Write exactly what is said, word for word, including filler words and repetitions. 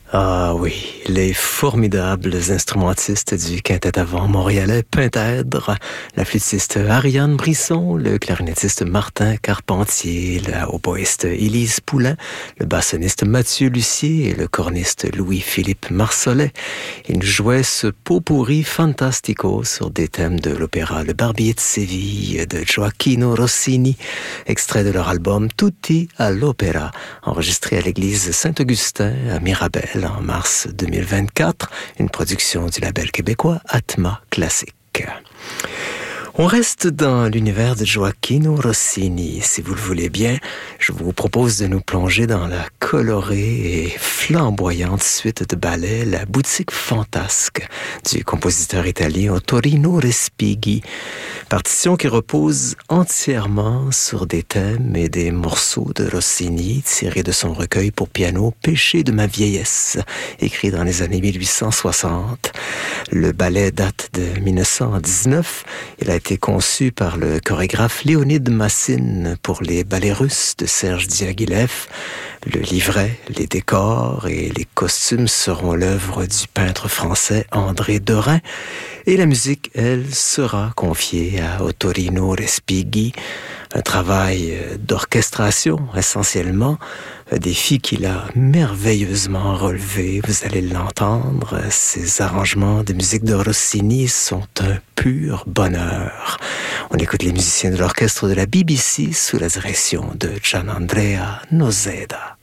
Ah oui, les formidables instrumentistes du quintet à vent montréalais Pintèdre, la flûtiste Ariane Brisson, le clarinettiste Martin Carpentier, la hautboïste Élise Poulain, le bassoniste Mathieu Lucier et le corniste Louis-Philippe Marsollet. Ils jouaient ce pot-pourri fantastico sur des thèmes de l'opéra Le Barbier de Séville de Gioacchino Rossini, extrait de leur album Tutti all'Opera, enregistré à l'église Saint-Augustin à Mirabel en mars deux mille vingt-quatre, une production du label québécois Atma Classique. On reste dans l'univers de Gioacchino Rossini. Si vous le voulez bien, je vous propose de nous plonger dans la colorée et flamboyante suite de ballets La boutique fantasque du compositeur italien Ottorino Respighi. Partition qui repose entièrement sur des thèmes et des morceaux de Rossini tirés de son recueil pour piano Péché de ma vieillesse, écrit dans les années mille huit cent soixante. Le ballet date de dix-neuf cent dix-neuf. Il a été conçu par le chorégraphe Léonide Massine pour les ballets russes de Serge Diaghilev. Le livret, les décors et les costumes seront l'œuvre du peintre français André Derain. Et la musique, elle, sera confiée à Ottorino Respighi. Un travail d'orchestration, essentiellement, un défi qu'il a merveilleusement relevé. Vous allez l'entendre, ces arrangements de musique de Rossini sont un pur bonheur. On écoute les musiciens de l'orchestre de la B B C sous la direction de Gianandrea Noseda.